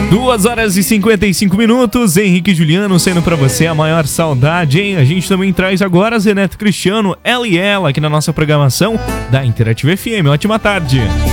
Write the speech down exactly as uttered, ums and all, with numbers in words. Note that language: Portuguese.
duas horas e cinquenta e cinco minutos, Henrique e Juliano sendo pra você a maior saudade, hein? A gente também traz agora Zeneto Cristiano, ela e ela, aqui na nossa programação da Interativa F M. Ótima tarde.